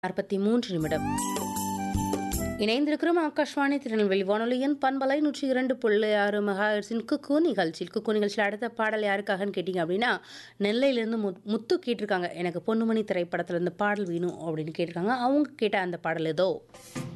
43 நிமிடம். இணைந்திருக்கிறோம் ஆகாஷ்வாணி திருநெல்வேலி வானொலியின் பண்பலை 102.6 மெகாஹெர்ட்ஸின் குக்கு நிகழ்ச்சியில். குக்கு நிகழ்ச்சியில் அடுத்த பாடல் யாருக்காகன்னு கேட்டிங்க அப்படின்னா, நெல்லையிலேருந்து முத்து கேட்டிருக்காங்க. எனக்கு பொன்னுமணி திரைப்படத்தில் இந்த பாடல் வேணும் அப்படின்னு கேட்டிருக்காங்க. அவங்க கேட்ட அந்த பாடல் ஏதோ